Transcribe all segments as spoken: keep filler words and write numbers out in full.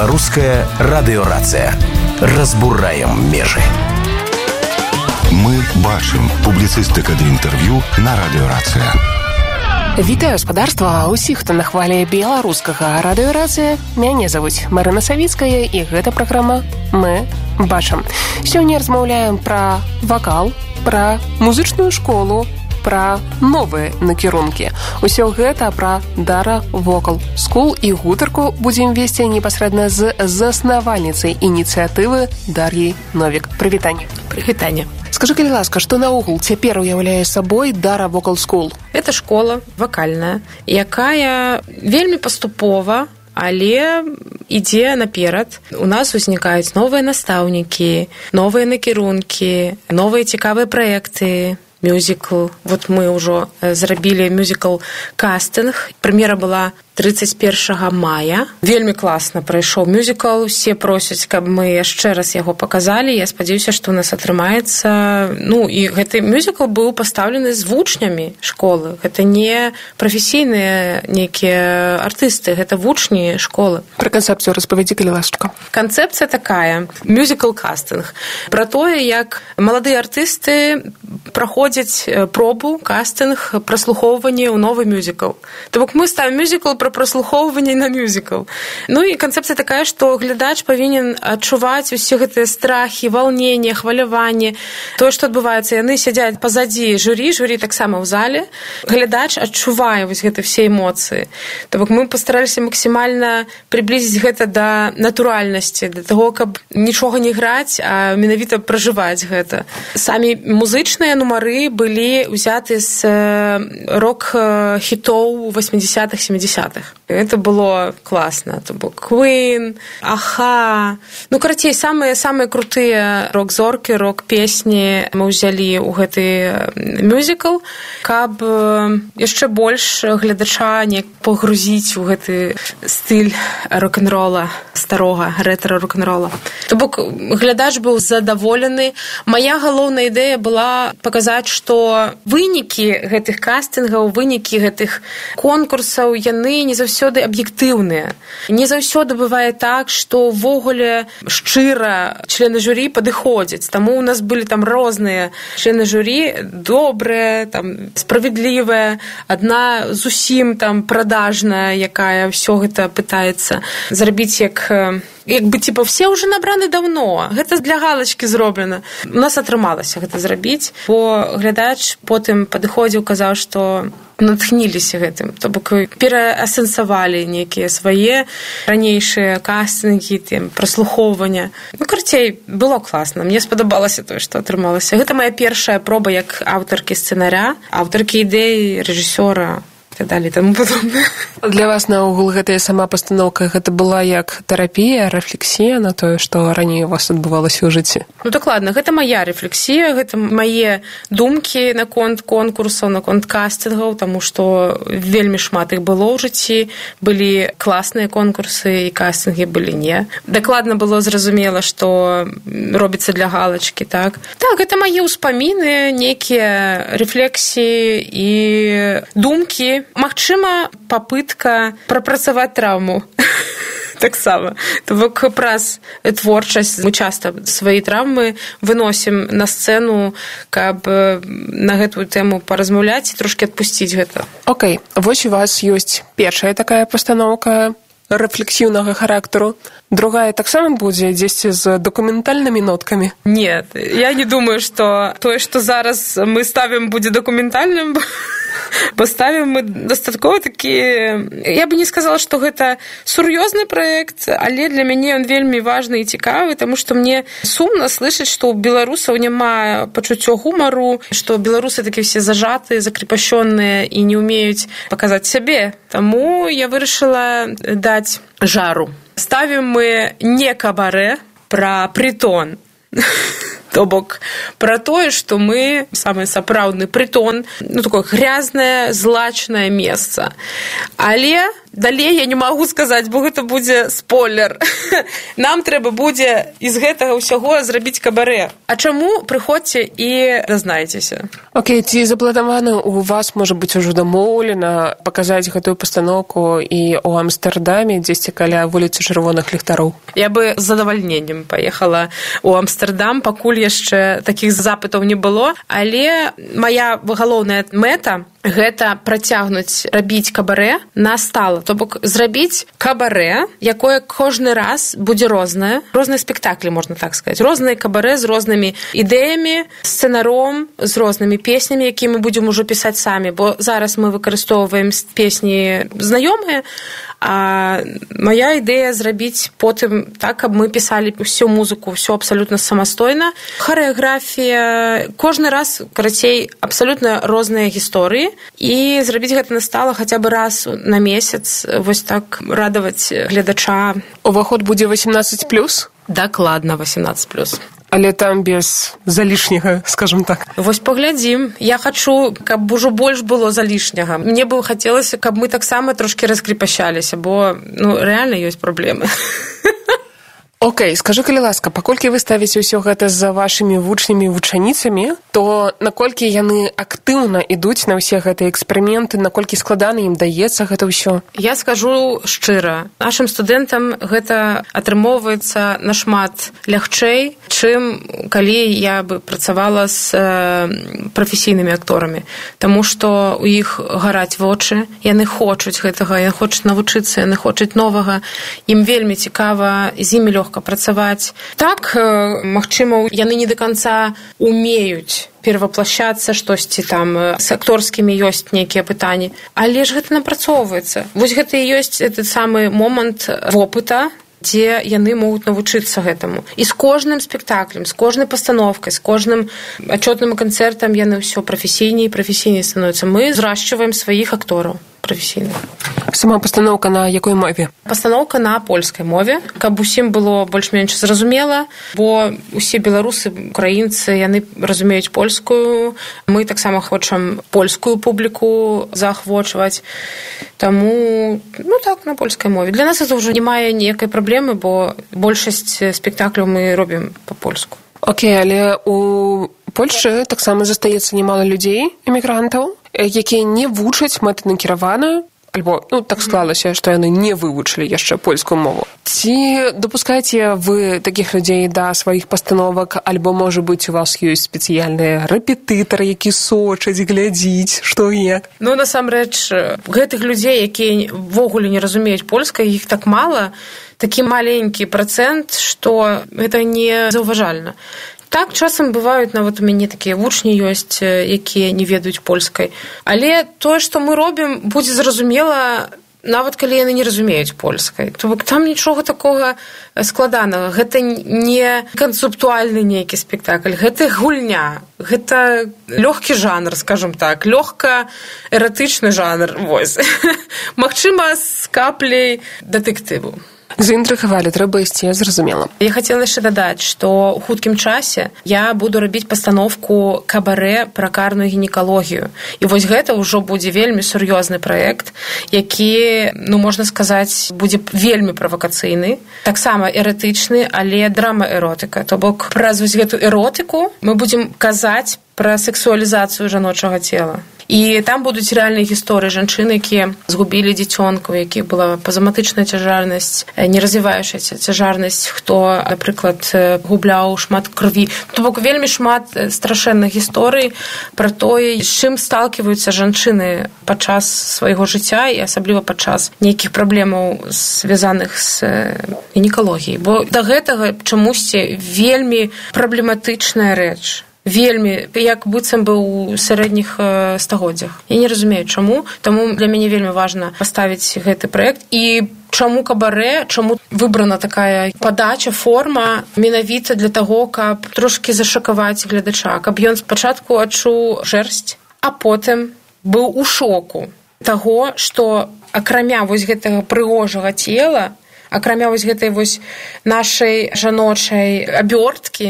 Беларуская радыёрацыя. Разбураем межы. Мы бачым. Публіцыстыка ды інтэрв'ю на радыёрацыя. Вітаю спадарства ўсіх, хто на хвалі беларускага радыёрацыя. Мяне завуць Марына Савіцкая, і гэта праграма «Мы бачым». Сёння размаўляем пра вакал, пра музычную школу, пра новыя накірункі. Усё гэта пра Dara Vocal School, і гутарку будзем весці непасрэдна з заснавальніцай ініцыятывы Дар'яй Новік. Прывітанне. Прывітанне. Скажы, калі ласка, што наогул цяпер уяўляе сабой Dara Vocal School? Это школа вакальная, якая вельмі паступова, але ідзе наперад. У нас узнікаюць новыя настаўнікі, новыя накірункі, новыя цікавыя праекты, мюзикл. Вот мы ўжо зрабілі мюзикл-кастынг. Прэм'ера была тридцать первого мая. Вельмі класна прайшоў мюзикл. Усе просяць, каб мы яшчэ раз яго паказалі. Я спадзяюся, што ў нас атрымаецца. Ну, і гэты мюзикл быў пастаўлены з вучнямі школы. Гэта не прафесійныя нейкія артысты, гэта вучні школы. Пра канцэпцыю распавядзі, калі ласка. Канцэпцыя такая. Мюзикл-кастынг. Пра тое, як маладыя артысты праходзяць пробу, кастынг, праслухоўванне ў новы мюзикл. То бок мы ставім мюзикл пра праслухоўванне на мюзикл. Ну і канцэпцыя такая, што глядач павінен адчуваць усе гэтыя страхі, валненне, хваляванне. Тое, што адбываецца, яны сядзяць пазадзі журі, журі таксама ў зале. Глядач адчувае вось гэты все эмоцыі. То бок мы пастараліся максімальна прыблізіць гэта да натуральнасці, да таго, каб нічога не граць, а менавіта пражываць гэта. Самі музычныя нумары былі ўзяты з рок-хітоў восьмидесятых, семидесятых. Это было класна. Это был Queen, Аха. Ну, карацей, самыя-самыя крутыя рок-зоркі, рок-песні мы ўзялі ў гэты мюзикл, каб яшчэ больш гледача не пагрузіць у гэты стыль рок-н-рола, старога рэтра-рок-н-рола. То бок глядач быў задаволены. Мая галоўная ідэя была паказаць, што вынікі гэтых кастынгаў, вынікі гэтых конкурсаў, яны не заўсёды аб'ектыўныя. Не заўсёды бывае так, што ўвогуле шчыра члены журі падыходзяць. Таму у нас былі там розныя члены журі, добрыя, там справядлівыя, адна зусім там прадажная, якая ўсё гэта пытаецца зрабіць як як бы, типа, все уже набраны давно. Гэта для галочки зроблена. У нас атрымалася гэта зрабіць, бо глядач потым падыходзіў, казаў, што натхніліся гэтым. То бок пераасэнсавалі нейкія свае ранейшыя кастынгі, там, праслухоўвання. Ну, карцей, было класна. Мне спадабалася тое, што атрымалася. Гэта моя першая проба як аўтаркі сцэнаря, аўтаркі ідэй, рэжысёра, і так далее, і таму падобнае. Для вас наогул гэтая сама пастаноўка, гэта была як тэрапія, рэфлексія на тое, што раней у вас адбывалася ў жыцці? Ну, дакладна, гэта мая рэфлексія, гэта мае думкі наконт конкурсаў, наконт кастынгаў, таму што вельмі шмат іх было ў жыцці, былі класныя конкурсы, і кастынгі былі не. Дакладна было зразумела, што робіцца для галачкі, так? Так, гэта мае ўспаміны, нейкія рэфлексіі і думкі. Магчыма, папытка прапрацаваць траўму. Таксама. То бок праз творчасць мы часта свае траўмы выносім на сцэну, каб на гэтую тэму паразмаўляць і трошкі адпусціць гэта. Окей, вось у вас ёсць першая такая пастаноўка рэфлексіўнага характару. Другая таксама будзе дзесьці з дакументальнымі ноткамі? Нет, я не думаю, што тое, што зараз мы ставім, будзе дакументальным. Поставім мы дастаткова такі... Я бы не сказала, што гэта сур'ёзны праект, але для мяне ён вельмі важны і цікавы, таму што мне сумна слышаць, што ў беларусаў няма пачуццё гумару, што беларусы такі все зажатыя, закрепашённыя і не ўмеюць паказаць сябе. Таму я вырашыла даць жару. Ставім мы не кабарэ, пра прытон. То бок пра тое, што мы самы сапраўдны прытон, ну такое грязнае, злачнае месца. Але далей я не магу сказаць, бо гэта будзе спойлер. Нам трэба будзе з гэтага ўсяго зрабіць кабарэ. А чаму? Прыходзьце і дазнайцеся. Окей, ці запланавана у вас, можа быць, ужо дамоўлена паказаць гэтую пастаноўку і ў Амстэрдаме, дзесьці каля вуліцы Чырвоных ліхтароў? Я бы з задавальненнем паехала ў Амстэрдам, пакуль яшчэ такіх запытаў не было, але мая галоўная мэта гэта працягнуць рабіць кабарэ на стала. То бок зрабіць кабарэ, якое кожны раз будзе рознае. Розныя спектаклі, можна так сказаць. Розныя кабарэ з рознымі ідэямі, сцэнаром, з рознымі песнямі, якія мы будзем ужо пісаць самі. Бо зараз мы выкарыстоўваем песні знаёмыя, а моя ідэя зрабіць потым так, каб мы пісалі всю музыку, все абсалютна самастойна. Харэаграфія, кожны раз, карацей, абсалютна розныя гісторыі. І зрабіць гэта настала хаця бы раз на месяц, вось так радаваць гледача. Уваход будзе восемнадцать плюс? Дакладна восемнадцать плюс. Але там без залішняга, скажем так. Вось паглядзім. Я хачу, каб ужо больш было залішняга. Мне бы хацелася, каб мы таксама трошкі раскрепашаліся, бо ну, рэальна ёсць праблемы. Окей, скажы, калі ласка, паколькі вы ставіце ўсё гэта за вашымі вучнямі вучаніцамі, то наколькі яны актыўна ідуць на ўсе гэтыя эксперыменты, наколькі складана ім даецца гэта ўсё? Я скажу шчыра, нашым студэнтам гэта атрымоўваецца нашмат лягчэй, чым калі я бы працавала з прафесійнымі акторамі. Таму што у іх гараць вочы, яны хочуць гэтага, яны хочуць навучыцца, яны хочуць новага, ім вельмі цікава, з імі лёгка працаваць. Так, магчыма, яны не да канца умеюць пераваплашацца, штосьці там з акторскімі ёсць нейкія пытанні. Але ж гэта напрацоўваецца. Вось гэта і ёсць этот самы момант вопыта, дзе яны могуць навучыцца гэтаму. І з кожным спектаклем, з кожнай пастановкай, з кожным адчётным канцэртам яны ўсё прафесійней і прафесійней становяцца. Мы зрашчваем сваіх актораў прафесійных. Сама пастаноўка на якой мове? Пастаноўка на польскай мове, каб усім было больш-менш зразумела, бо усе беларусы, украінцы, яны разумеюць польскую. Мы таксама хочам польскую публіку заахвочваць. Таму, ну так, на польскай мове. Для нас это ўжо не мае ніякай праблемы, бо большасць спектакляў мы робім па-польску. Окей, але у Польшчы таксама застаецца немало людзей, эмігрантаў, якія не вучаць мэтанакіраваную, альбо, ну, так склалася, што яны не вывучылі яшчэ польскую мову. Ці дапускаеце вы такіх людзей да сваіх пастановак, альбо, можа быць, у вас ёсць спецыяльныя рэпетытары, які сочаць, глядзіць, што і як? Ну, насамрэч, гэтых людзей, якія ввогуле не разумеюць польскай, іх так мала, такі маленькі працэнт, што гэта не заўважальна. Так, часам бываюць, нават у мяне такія вучні ёсць, якія не ведаюць польскай. Але тое, што мы робім, будзе зразумела, нават калі яны не разумеюць польскай. То бок там нічога такога складанага. Гэта не канцэптуальны нейкі спектакль, гэта гульня. Гэта лёгкі жанр, скажам так, лёгка эратычны жанр. Вось. Магчыма, з капляй дэтэктыву. Заінтрыгавалі, трэба ісці, зразумела. Я хацела яшчэ дадаць, што ў хуткім часе я буду рабіць пастановку кабарэ пра карную гінекалогію. І вось гэта ўжо будзе вельмі сур'ёзны праект, які, ну, можна сказаць, будзе вельмі правакацыйны, таксама эратычны, але драма-эротыка. То бок, праз вось гэту эротыку мы будзем казаць пра сексуалізацыю жаночага цела. І там будуць рэальныя гісторыі жанчын, якія згубілі дзіцёнка, у якіх была пазаматычная цяжарнасць, не развіваючая цяжарнасць, хто, напрыклад, губляў шмат крыві. То бок вельмі шмат страшэнных гісторый пра тое, з чым сталківаюцца жанчыны падчас свайго жыцця і асабліва падчас нейкіх праблемаў, звязаных з гінекалогіяй. Бо да гэтага чамусьці вельмі праблематычная рэч. Вельмі, як быццам бы ў сярэдніх стагоддзях. Я не разумею, чаму. Таму для мяне вельмі важна паставіць гэты праект. І чаму кабарэ, чаму выбрана такая падача, форма, менавіта для таго, каб трошкі зашакаваць гледача, каб ён спачатку адчуў жэрсць, а потым быў у шоку таго, што акрамя вось гэтага прыгожага цела, акрамя вось гэтай вось нашай жаночай абёрткі,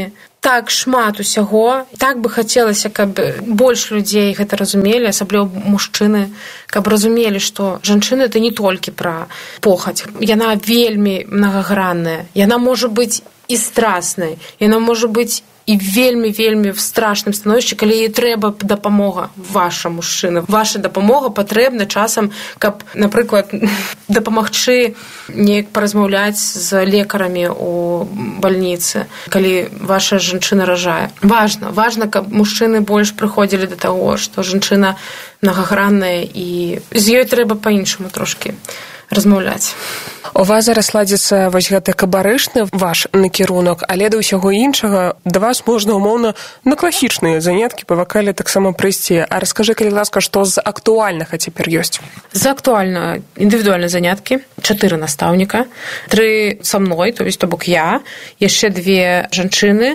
так шмат усяго, так бы хацелася, каб больш людзей гэта разумелі, асабліва мужчыны, каб разумелі, што жанчына это не толькі пра похаць. Яна вельмі многагранная. Яна можа быць і страснай, яна можа быць і вельмі-вельмі в страшным становішчы, калі ёй трэба дапамога, ваша мужчына. Ваша дапамога патрэбна часам, каб, напрыклад, дапамагчы неяк паразмаўляць з лекарамі у бальніцы, калі ваша жанчына ражае. Важна, важна, каб мужчыны больш прыходзілі да таго, што жанчына многагранная і з ёй трэба па-іншаму трошкі размаўляць. У вас зараз ладзіцца вось гэты кабарышны ваш накірунак, але да ўсяго іншага да вас можна умоўна на класічныя заняткі па вакале таксама прыйсці. А раскажы, калі ласка, што з актуальнага цяпер ёсць? З актуальна індывідуальныя заняткі, чатыры настаўніка, тры са мной, то есть то бок я, яшчэ две жанчыны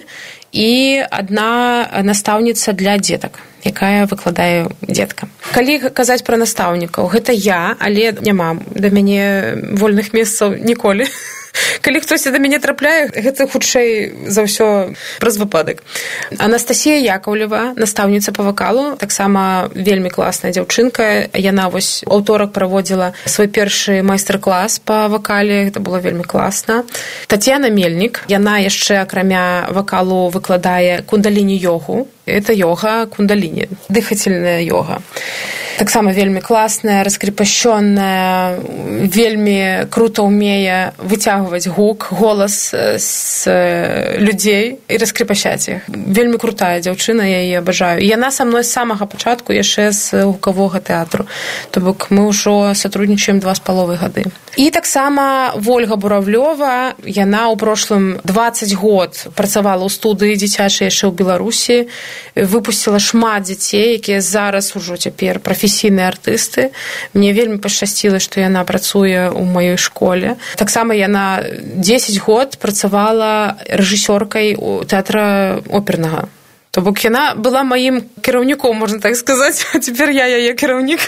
і адна настаўніца для дзетак, якая выкладае дзеткам. Калі казаць пра настаўнікаў, гэта я, але няма да мяне вольных месцаў ніколі. Калі хтосьці да мяне трапляе, гэта хутчэй за ўсё праз выпадак. Анастасія Яковлева, настаўніца па вакалу, таксама вельмі класная дзяўчынка. Яна вось у аўторак праводзіла свой першы майстар-клас па вакале, гэта было вельмі класна. Тацьяна Мельнік, яна яшчэ акрамя вакалу выкладае кундаліні-йогу. Это йога кундаліні, дыхательная йога. Таксама вельмі класная, раскрепашчённая, вельмі круто ўмее выцягваць гук, голас з людзей і раскрепашаць іх. Вельмі крутая дзяўчына, я яе абажаю. І яна са мной з самага пачатку яшчэ з гукавога тэатру. То бок мы ўжо сатруднічаем два з паловай гады. І таксама Вольга Буравлёва, яна ў прошлым дваццаць год працавала ў студыі дзіцячай яшчэ ў Беларусі, выпусціла шмат дзяцей, якія зараз ужо цяпер прафесійныя артысты. Мне вельмі пашчасціла, што яна працуе ў маёй школе. Таксама яна дзесяць год працавала рэжысёркай у тэатра опернага. То бок яна была маім кіраўніком, можна так сказаць, а цяпер я яе кіраўнік.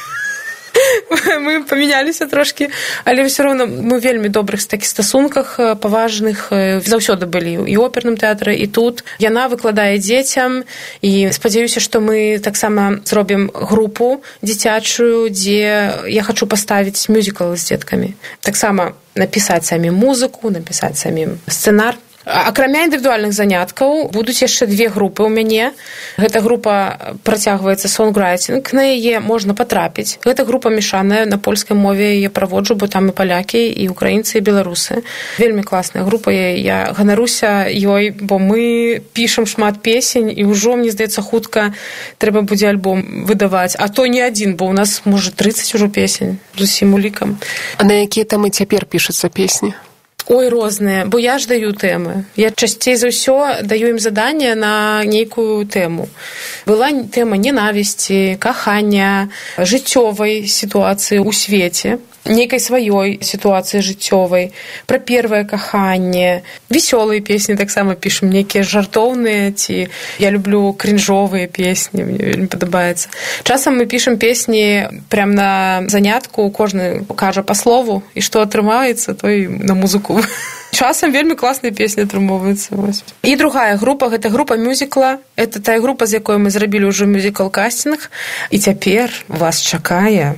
Мы памяняліся трошкі, але ўсё роўна мы вельмі добрых такіх стасунках, паважных, заўсёды былі і ў оперным тэатры, і тут. Яна выкладае дзецям, і спадзяюся, што мы таксама зробім групу дзіцячую, дзе я хачу паставіць мюзікл з дзеткамі. Таксама напісаць самім музыку, напісаць самім сцэнар. Акрамя індывідуальных заняткаў будуць яшчэ две групы ў мяне. Гэта група працягваецца сонграйтинг, на яе можна патрапіць. Гэта група мешаная, на польскай мове яе праводжу, бо там і палякі, і украінцы, і беларусы. Вельмі класная група, я ганаруся ёй, бо мы пішам шмат песень, і ўжо, мне здаецца, хутка трэба будзе альбом выдаваць. А то не адзін, бо ў нас, можа, трыццаць ужо песень з усім улікам. А на якія тэмы цяпер пішуцца песні? Ой, розныя, бо я ж даю тэмы. Я часцей за ўсё даю ім заданне на нейкую тэму. Была тэма ненавісці, кахання, жыццёвай сітуацыі ў свеце, нейкай сваёй сітуацыі жыццёвай, пра первае каханне. Весёлыя песні таксама пішам, нейкія жартоўныя, ці я люблю крінжовыя песні, мне вельмі падабаецца. Часам мы пішам песні прям на занятку, кожны кажа па слову, і што атрымаецца, то і на музыку. Часам вельмі класныя песні атрымоўваюцца. І другая група, гэта група мюзікла. Это тая група, з якой мы зрабілі ўжо мюзікл-кастинг. І цяпер вас чакае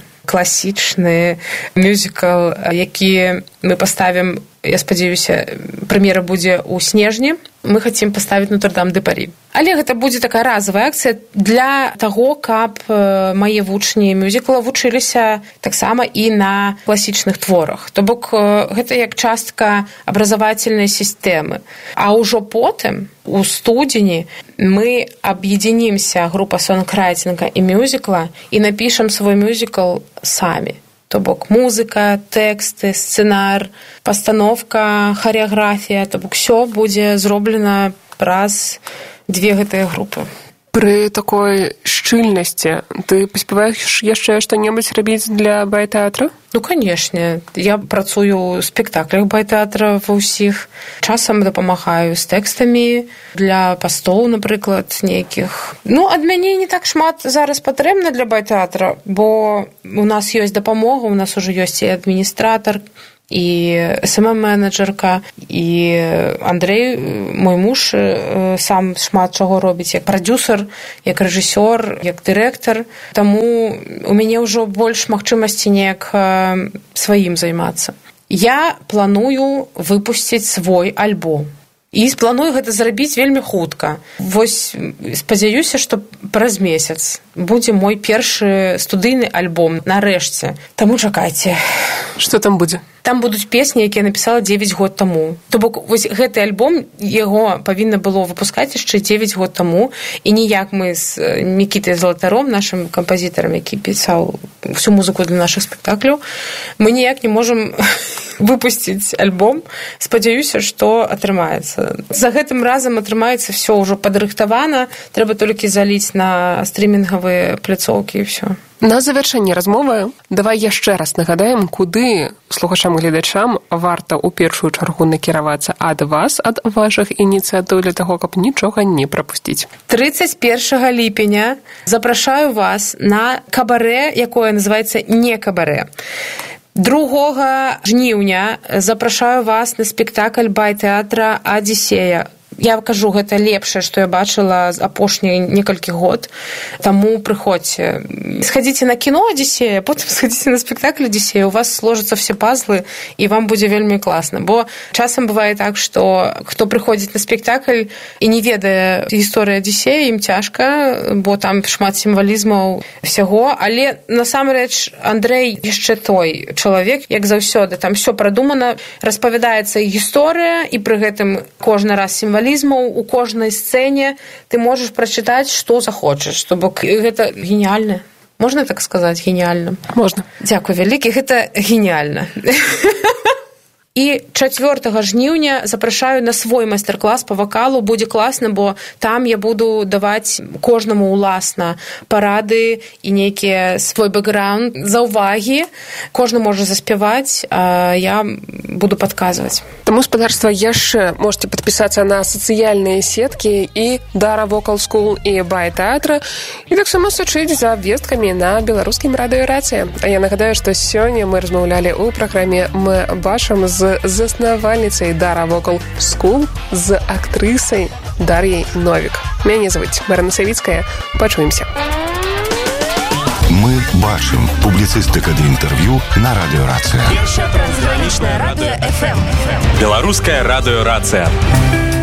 класічны мюзікл, які мы паставім, я спадзяюся, прэм'ера будзе ў снежні. Мы хацім паставіць Нотр-Дам-дэ-Парі. Але гэта будзе такая разовая акцыя для таго, каб мае вучні мюзікла вучыліся таксама і на класічных творах. То бок гэта як частка абразавательнай сістэмы. А ўжо потым, у студзені, мы аб'ядзінімся, група сонграйтинга і мюзікла, і напішам свой мюзікл самі. То бок музыка, тэксты, сцэнар, пастановка, харэаграфія, то бок усё будзе зроблена праз дзве гэтыя групы. Пры такой шчыльнасці ты паспяваеш яшчэ што-небудзь рабіць для байтэатра? Ну, канешне. Я працую ў спектаклях байтэатра ва ўсіх. Часам дапамагаю з тэкстамі для пастоў, напрыклад, нейкіх. Ну, ад мяне не так шмат зараз патрэбна для байтэатра, бо у нас ёсць дапамога, у нас ужо ёсць і адміністратар, і эс эм эм-менеджерка, і Андрэй, мой муж, сам шмат чаго робіць, як прадюсер, як рэжысёр, як дырэктар. Таму у мяне ўжо больш магчымасці неяк сваім займацца. Я планую выпусціць свой альбом. І планую гэта зрабіць вельмі хутка. Вось спадзяюся, што праз месяц будзе мой першы студыйны альбом нарэшце. Таму чакайце. Што там будзе? Там будуць песні, якія напісала дзевяць год таму. То бок вось гэты альбом, яго павінна было выпускаць яшчэ дзевяць год таму, і ніяк мы з Мікітай Залатаром, нашым кампазітарам, які пісаў всю музыку для нашых спектакляў, мы ніяк не можам выпусціць альбом. Спадзяюся, што атрымаецца. За гэтым разам атрымаецца ўсё ўжо падрыхтавана, трэба толькі заліць на стрімінгавыя пляцоўкі і ўсё. На завяршэнне размовы давай яшчэ раз нагадаем, куды слухачам і гледачам варта ў першую чаргу накіравацца ад вас, ад вашых ініцыятыў для таго, каб нічога не прапусціць. трыццаць першага ліпеня запрашаю вас на кабарэ, якое называецца «Не кабарэ». другога жніўня запрашаю вас на спектакль байтэатра «Адзісея». Я кажу, гэта лепшае, што я бачыла з апошніх некалькі год. Таму прыходзьце. Схадзіце на кіно «Адзісея», потым схадзіце на спектакль «Адзісея». У вас сложацца все пазлы, і вам будзе вельмі класна. Бо часам бывае так, што хто прыходзіць на спектакль і не ведае гісторыю «Адзісея», ім цяжка, бо там шмат сімвалізмаў всяго. Але насамрэч Андрэй яшчэ той чалавек, як заўсёды. Там все прадумана, распавядаецца і гісторыя, і пры гэтым кожны раз сімвалізм. У кожнай сцэне ты можаш прачытаць, што захочаш. То бок гэта геніальна. Можна так сказаць, геніальна? Можна. Дзякуй вялікі, гэта геніальна. І чацвёртага жніўня запрашаю на свой майстар-клас па вакалу. Будзе класна, бо там я буду даваць кожнаму ўласна парады і нейкія свой бэкграунд, заўвагі. Кожны можа заспяваць, а я буду падказваць. Таму, спадарства, яшчэ можете падпісацца на сацыяльныя сеткі і Дара Вокал Скул і байтэатра, і таксама сачыць за абвесткамі на беларускім радыё Рацыя. А я нагадаю, што сёння мы размаўлялі ў праграме «Мы бачым» з з заснавальніцай Дара Вокал Скул, з актрысай Дар'яй Новік. Мяне завуць Марына Савіцкая. Пачуемся. Мы бачым. Публіцыстыка для інтэрв'ю на радыё Рацыя. Першае трансгранічнае радыё эф эм. Беларускае радыё Рацыя.